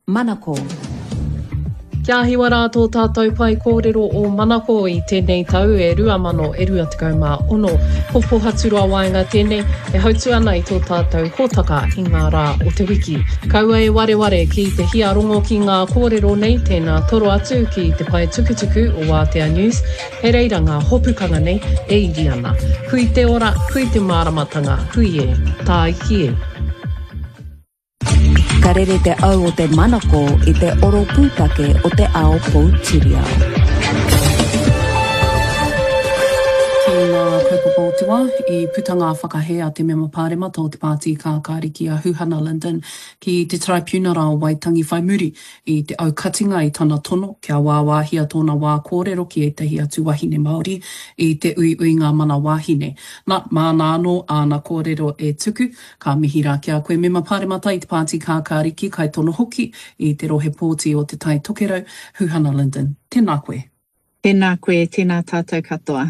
Manako. Kia hiwa rātou tātou pai kōrero o Manako I tēnei tau e 2026 Popo Haturua Waenga tēnei e hautu ana I tō tātou hōtaka I ngā rā o te wiki. Kaua e wareware ki te hia rongo ki ngā kōrero nei tēnā toro atu ki te pai tukutuku o Wātea News. He reira ngā hopukanga nei e iri ana. Hui te ora, hui te māramatanga, hui e, tā iki e. Ka rere te au o te Manako I te oro pūtake o te ao Poutirau. Ki ngā kaupapautua I putanga whakahea te mema pāremata o te pāti kākāriki a Huhana Linden ki te Tribunara o Waitangi Whaimuri I te au katinga I tana tono kia wāwāhia tōna wā kōrero ki etahi atu wahine Māori I te ui ngā mana wāhine. Nā māna anō āna kōrero e tuku, ka mihi rā kia koe mema pāremata I te pāti kākāriki kai tono hoki I te rohe pōti o te tai tokerau Huhana Linden. Tēnā koe. Tēnā koe, tēnā tātou katoa.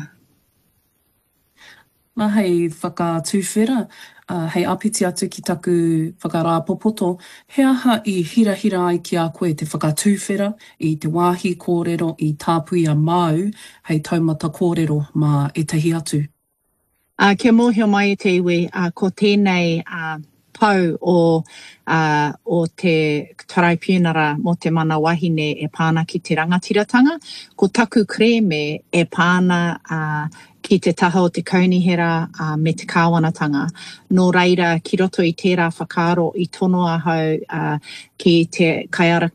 Nā hei whakatūwhera, hei apiti atu ki taku whakarāpopoto, he aha I hira ai ki a koe te whakatūwhera I te wāhi kōrero I tāpuia māu, hei taumata kōrero mā etahi atu. Kia mōhio mai e te iwi, ko tēnei pau o te Tribunara mo te mana wahine e pāna ki te rangatiratanga, ko taku kreme e pāna ki te taha o te kaunihera me te kāwanatanga. Nō reira, ki roto I tērā whakaaro I tono ahau ki te kaiara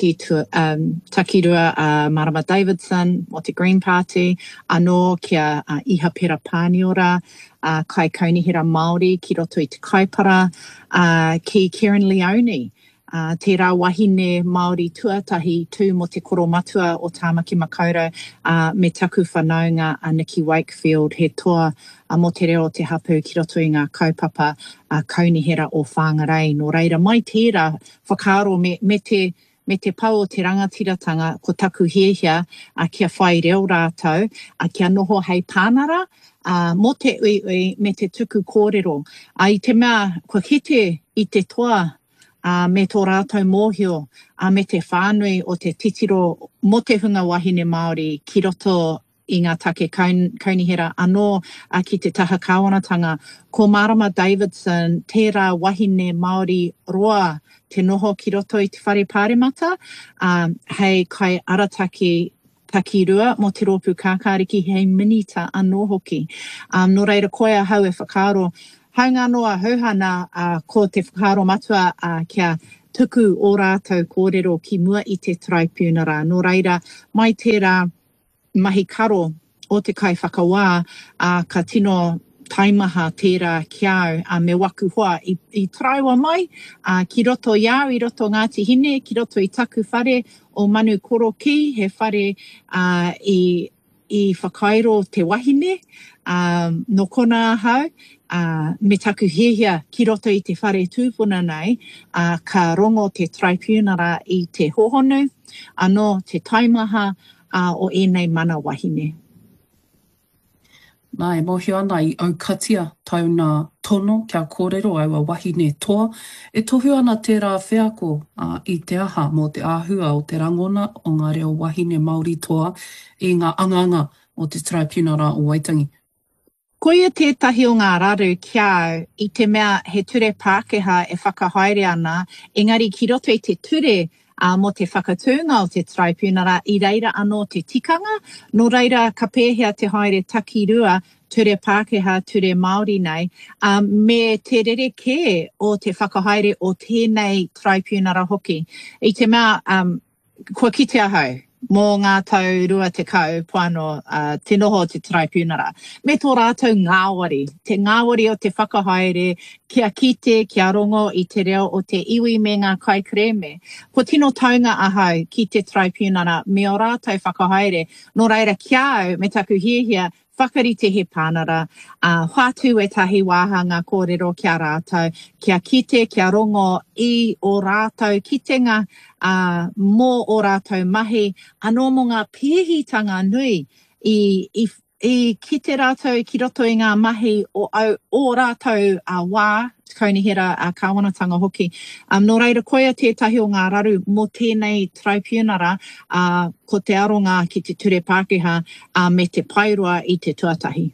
takirua Marama Davidson o te Green Party, anō kia Iha Pera Pāniora, kai kaunihera Māori ki roto I te kaipara, ki Kieran Leone. Tērā wahine Māori tuatahi tū mo te koro matua o Tāmaki Makaurau me taku whanaunga Nikki Wakefield he toa mo te reo te hapu ki roto I ngā kaupapa kaunihera o whāngarei. Nō reira mai tērā whakaaro me te pau o te rangatiratanga ko taku hiehia kia whai reo rātou kia noho hei pānara mo te ui me te tuku kōrero. I te mea ko hite I te toa me tō rātou mōhio me te whānui o te titiro mo te hunga wahine Māori ki roto I ngā take kaunihera anō ki te taha kāwanatanga. Ko Marama Davidson, tērā wahine Māori roa te noho ki roto I te whare pāremata, hei kai arataki takirua mo te rōpū kākāriki hei minita anō hoki. Nō reira koe a hau e whakaaro, haunga noa hauhana ko te whakaaro matua kia tuku o rātou kōrero ki mua I te Tribunara. Nō reira, mai tērā mahi karo o te kai whakawā ka tino taimaha tērā kiau me waku hoa I traiwa mai ki roto iau, I roto Ngāti Hine, ki roto I taku whare o Manu Koroki, he whare I whakairo te wahine, no kona hau, me taku hiehia ki roto I te whare tūpuna nei, ka rongo te Tribunara I te hohonu, anō te taimaha o enei mana wahine. Nā e mōhio ana I aukatia tauna tono kia kōrero aua wahine toa. E tohu ana tērā wheako I te aha mō te āhua o te rangona o ngā reo wahine Māori toa I ngā anganga o te Tribunara o Waitangi. Koia tētahi o ngā raru kiau I te mea he ture Pākehā e whakahaere ana, engari ki roto I te ture mo te whakatūnga o te Tribunara I reira anō te tikanga, no reira ka pēhea te haere takirua ture Pākehā, ture Māori nei, me te rereke o te whakahaere o tēnei Tribunara hoki. I te mea, kua kite ahau, mō ngā tau rua te kau poano te noho o te Tribunara. Me tō rātou ngāwari, te ngāwari o te whakahaere, kia kite, kia rongo I te reo o te iwi me ngā kai kreme. Ko tino taunga ahau ki te Tribunara me o rātou whakahaere, no reira kiau me taku hiehia, whakarite he pānara, whātu e tahi wāhanga kōrero kia rātou, kia kite, kia rongo I o rātou kitenga mō o rātou mahi, anō mō ngā pēhitanga nui I kite rātou ki roto I ngā mahi o rātou wā kaunihera kāwanatanga hoki. Nō reira koia tētahi o ngā raru mō tēnei tribunara ko te aronga ki te ture Pākehā me te pairua i te tuatahi.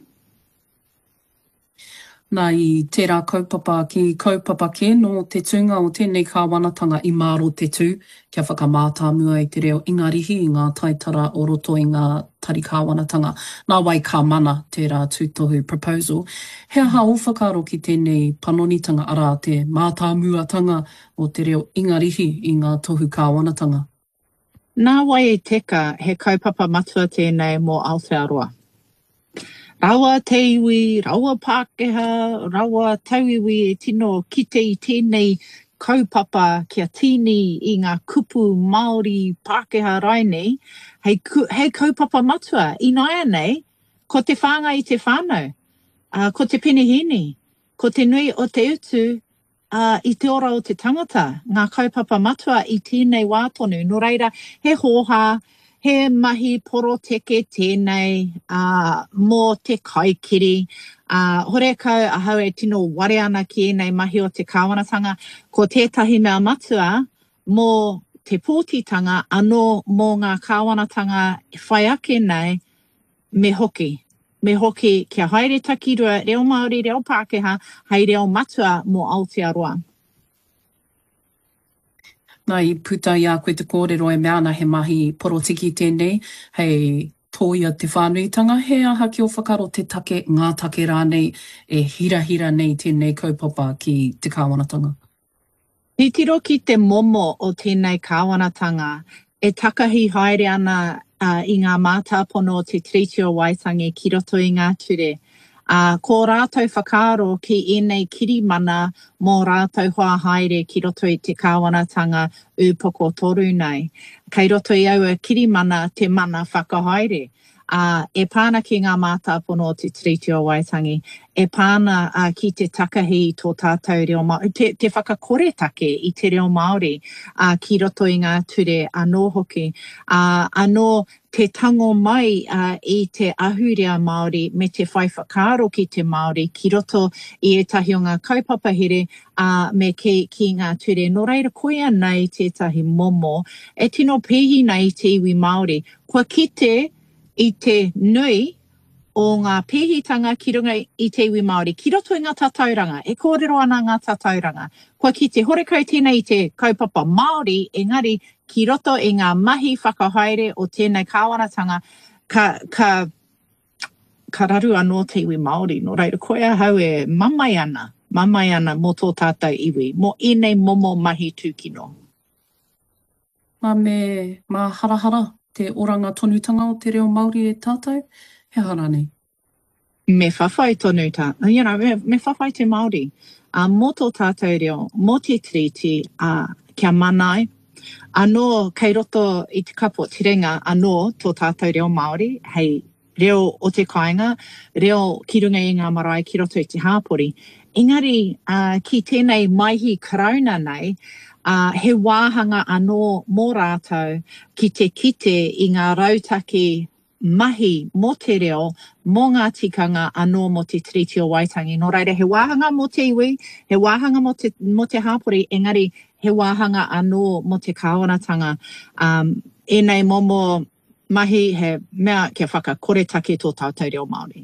Nā i tērā kaupapa ki kaupapa ke no te tūnga o tēnei kāwanatanga i māro te tū, kia whakamātāmua i te reo ingarihi i ngā taitara o roto i ngā tari kāwanatanga. Nā wai ka mana tērā tūtohu proposal. He aha o whakaro ki tēnei panonitanga arā te mātāmuatanga o te reo ingarihi i ngā tohu kāwanatanga. Nā wai e teka he kaupapa matua tēnei mō Aotearoa. Rawa te iwi, rawa Pākehā, rawa tauiwi e tino kite i tēnei kaupapa kia tini i ngā kupu Māori Pākehā rainei, hei kaupapa matua. I naia nei, ko te whānga i te whānau, ko te penehini, ko te nui o te utu, i te ora o te tangata, ngā kaupapa matua i tēnei wātonu. Nō reira, he hoha, he mahi poro teke tēnei mō te kaikiri. Hore kau ahau e tino ware ana ki nei mahi o te kāwanatanga ko tētahi mea matua mō te pōtitanga anō mō ngā kāwanatanga whai ake nei me hoki. Me hoki kia haere takirua reo Māori, reo Pākehā, hei reo matua mō Aotearoa. Nā i puta i a koe te kōrero e mea ana he mahi porotiki tēnei, hei tōia te whānuitanga, he aha ki o whakaro te take, ngā take rānei e hira nei tēnei kaupapa ki te kāwanatanga. He tiro ki te momo o tēnei kāwanatanga, e takahi haere ana i ngā mātāpono o te Treaty o Waitangi ki roto i ngā ture. Ko rātou whakaaro ki enei kirimana mō rātou hoa haere ki roto i te kāwanatanga upoko toru nei. Kei roto i aua kirimana te mana whakahaere. E pāna ki ngā mātāpono o te Treaty o Waitangi. E pāna ki te takahi i tō tātou reo Māori. Te whakakore take i te reo Māori ki roto i ngā ture anō hoki. Anō te tango mai i te ahurea Māori me te whai whakaaro ki te Māori ki roto i etahi o ngā kaupapa here me ki ngā ture. Nō reira koia nei tētahi momo e tino pehi nei te iwi Māori. Kua kite i te nui o ngā pēhitanga ki runga i te iwi Māori, ki roto i ngā tatauranga, e kōrero ana ngā tatauranga. Kua ki te horekau tēnei i te kaupapa Māori, engari ki roto i ngā mahi whakahaere o tēnei kāwanatanga, ka raru anō te iwi Māori. Nō reira koea hau e mamai ana mō tō tātou iwi, mō enei momo mahi tūkino. Mā harahara, te oranga tonutanga o te reo Māori e tātou, he hara nei. Me whawhai tonuta, me whawhai te Māori. Mō tō tātou reo, mō te treaty, kia manai, anō kei roto i te kapo te ringa, anō tō tātou reo Māori, hei reo o te kāinga, reo ki runga i ngā marae ki roto i te hāpori. Engari, ki tēnei maihi karauna nei, he wāhanga anō mō rātou ki te kite i ngā rautaki mahi mō te reo, mō ngā tikanga anō mō te Treaty o Waitangi. Nō reira, he wāhanga mō te iwi, he wāhanga mō te hāpori, engari he wāhanga anō mō te kāwanatanga. Enei momo mahi he mea kia whakakore take tō tātou reo Māori.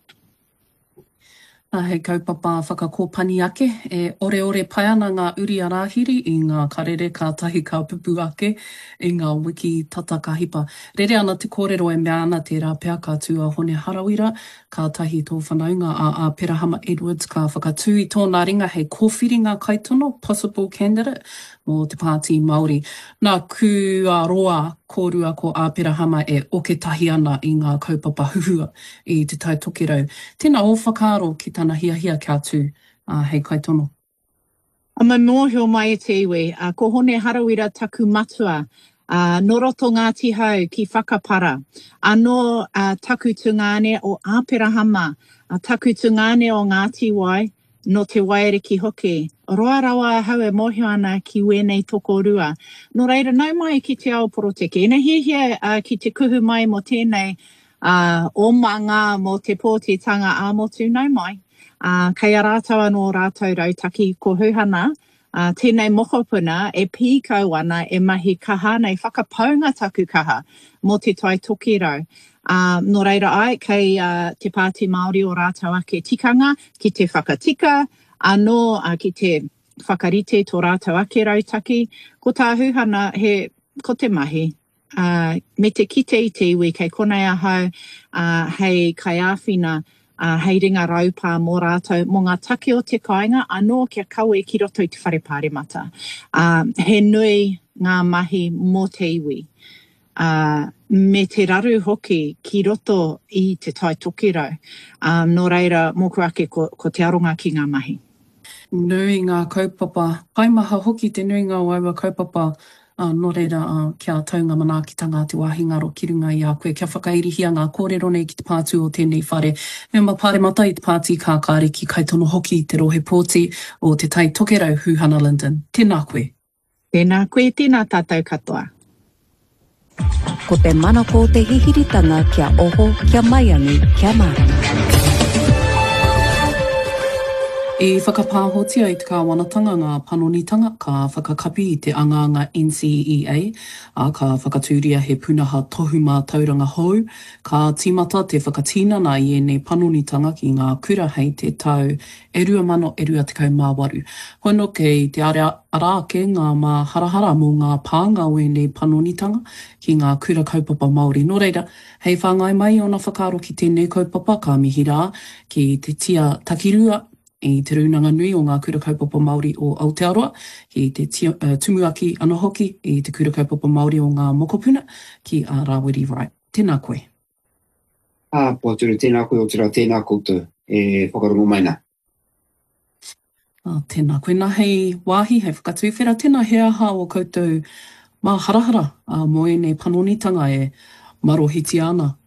Hei kaupapa whakakōpani ake, e ore pai ana ngā uri arāhiri i ngā karere kātahi kaupupu ake, i ngā wiki tataka hipa. Rere ana te kōrero e mea ana te rāpea ka tua hone harawira, kātahi tō whanaunga a Perahama Edwards ka whakatū i tōna ringa hei kōwhiringa kaitono, possible candidate, mō te pāti Māori. Nā kua kōrua ko a Perahama e oketahi ana i ngā kaupapa huhua i te tai tokerau. Tēnā o whakaaro ki tāna hiahia kia tū, hei kaitono. Me mōhio mai e te iwi, ko hone harawira taku matua, no roto Ngāti Hau ki whakapara, anō taku tungane o Āperahama, taku tungane o Ngāti Wai, no te Wairiki hoki. Roa rawa hau e mōhio ana ki wēnei toko rua. Nō reira, nau mai ki te ao poroteke. Ina hiahia ki te kuhu mai mo tēnei omanga mo te pōtitanga āmotu, nau mai. Kei a rātou anō rātou rautaki ko Huhana, tēnei mokopuna e pīkau ana e mahi kaha nei whakapaunga taku kaha mō te tai tokirau. Nō reira ai, kei te Pāti Māori o rātou ake tikanga, ki te whakatika, anō ki te whakarite tō rātou ake rautaki, ko tā Huhana ko te mahi. Me te kite I te iwi kei konei ahau, hei kai āwhina, hei ringa raupā mō rātou, mō ngā take o te kāinga, anō kia kaue ki roto I te whare pāremata. He nui ngā mahi mō te iwi. Me te raru hoki ki roto I te tai tokirau. Nō reira, mōku ake ko te aronga ki ngā mahi. Nui ngā kaupapa. Kaimaha hoki te nui ngā waiwa kaupapa. Nō reira, kia taunga manaakitanga te wāhi ngaro ki runga I a koe. Kia whakairihia ngā kōrero nei ki te pātū o tēnei whare. Me ma pāremata I te Pāti Kākāriki kai tono hoki te rohe pōti o te tai tokerau Huhana Linden. Tēnā koe. Tēnā koe, tēnā tātou katoa. Ko te manako te hihiritanga kia oho, kia maiangi, kia marama. I whakapāhotia I te kāwanatanga ngā panonitanga ka whakakapi I te anganga NCEA, ka whakatūria he punaha tohu mā tauranga hou, ka tīmata te whakatīnana I ēnei panonitanga ki ngā kura hei te tau 2028. Hono kei te araake ngā mā harahara mō ngā pānga o ēnei panonitanga ki ngā kura kaupapa Māori. Nō reira, hei whāngai mai o nā whakaaro ki tēnei kaupapa ka mihi rā ki te tia takirua I te runanga nui o ngā kura kaupapa Māori o Aotearoa, ki te tumuaki ana hoki I te kura kaupapa Māori o ngā mokopuna ki a Rawiri Wright. Tēnā koe. Pōturu, tēnā koe o tira, tēnā koutou e whakarongo maina. Tēnā koe. Nā hei wāhi, hei whakatuwhera, tēnā he aha o koutou mā harahara mō ēnei panonitanga e marohiti ana.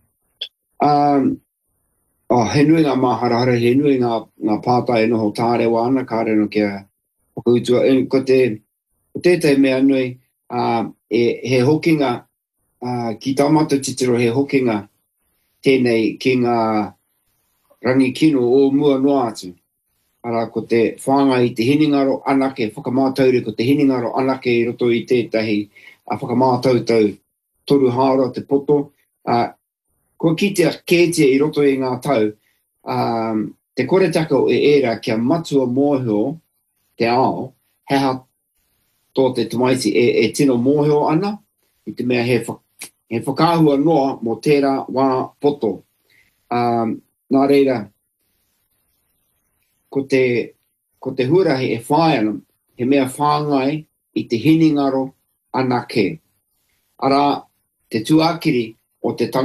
He nui ngā maharahara, he nui ngā pātai noho tārewa ana, kā reno kia whakautua. Ko tētai mea nui, he hokinga, ki taumata titiro he hokinga tēnei ki ngā rangi kino o mua noa atu. Ara ko te whānga I te hiningaro anake, whakamātauri ko te hiningaro anake I roto I tētahi whakamātautau toru hāora te poto. Ko ki te kētia I roto I ngā tau, te koretaka o era kia matua mōhio te ao, heha tō te tumaiti tino mōhio ana, I te mea he whakāhua noa mō tērā wā poto. Nā reira, ko te hurahi e whai ana, he mea whāngai I te hiningaro anake. Ara, te tuakiri o te tanga